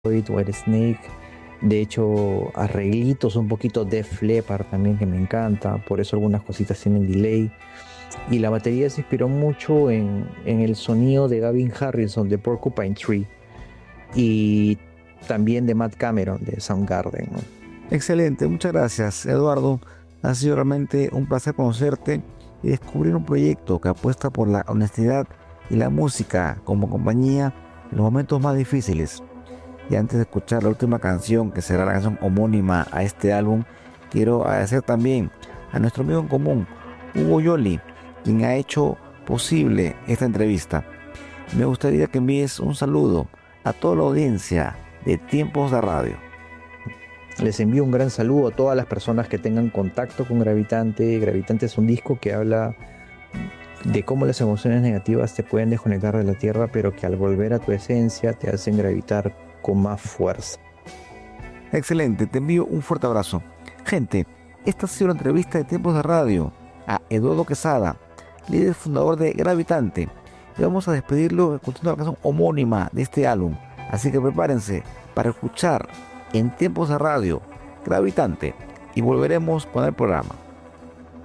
White Snake. De hecho, arreglitos un poquito Def Leppard también que me encanta. Por eso algunas cositas tienen delay. Y la batería se inspiró mucho en el sonido de Gavin Harrison de Porcupine Tree y también de Matt Cameron de Soundgarden, ¿no? Excelente, muchas gracias, Eduardo. Ha sido realmente un placer conocerte y descubrir un proyecto que apuesta por la honestidad y la música como compañía en los momentos más difíciles. Y antes de escuchar la última canción, que será la canción homónima a este álbum, quiero agradecer también a nuestro amigo en común, Hugo Yoli, quien ha hecho posible esta entrevista. Me gustaría que envíes un saludo a toda la audiencia de Tiempos de Radio. Les envío un gran saludo a todas las personas que tengan contacto con Gravitante. Gravitante es un disco que habla de cómo las emociones negativas te pueden desconectar de la Tierra, pero que al volver a tu esencia te hacen gravitar con más fuerza. Excelente, te envío un fuerte abrazo. Gente, esta ha sido la entrevista de Tiempos de Radio a Eduardo Quesada, líder fundador de Gravitante. Y vamos a despedirlo escuchando la canción homónima de este álbum. Así que prepárense para escuchar en Tiempos de Radio Gravitante y volveremos con el programa.